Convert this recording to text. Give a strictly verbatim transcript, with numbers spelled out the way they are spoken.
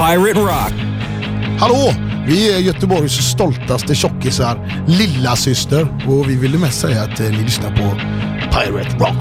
Pirate Rock. Hallå, vi är Göteborgs stoltaste tjockisar, lilla syster. Och vi ville mest säga att ni lyssnar på Pirate Rock.